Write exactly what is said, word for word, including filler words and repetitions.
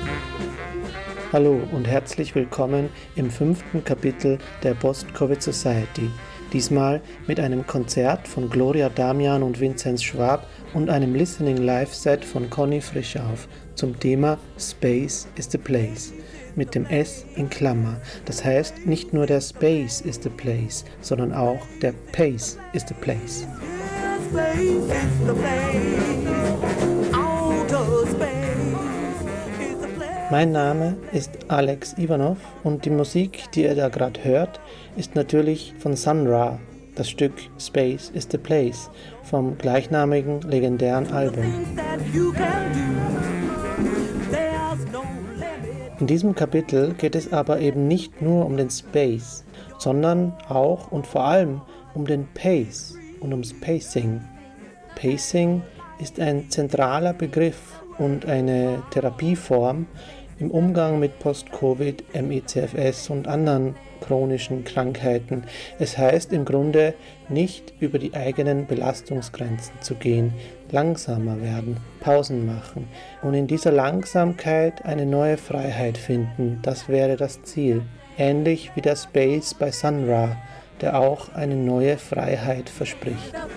Hallo und herzlich willkommen im fünften Kapitel der Post-Covid Society. Diesmal mit einem Konzert von Gloria Damian und Vinzenz Schwab und einem Listening Live-Set von Conny Frischauf zum Thema Space is the Place. Mit dem S in Klammer. Das heißt, nicht nur der Space is the Place, sondern auch der Pace is the Place. Mein Name ist Alex Ivanov und die Musik, die ihr da gerade hört, ist natürlich von Sun Ra, das Stück Space is the Place vom gleichnamigen legendären Album. In diesem Kapitel geht es aber eben nicht nur um den Space, sondern auch und vor allem um den Pace und ums Pacing. Pacing ist ein zentraler Begriff und eine Therapieform im Umgang mit Post-Covid, M E C F S und anderen chronischen Krankheiten. Es heißt im Grunde, nicht über die eigenen Belastungsgrenzen zu gehen, langsamer werden, Pausen machen und in dieser Langsamkeit eine neue Freiheit finden. Das wäre das Ziel. Ähnlich wie der Space bei Sun Ra, der auch eine neue Freiheit verspricht.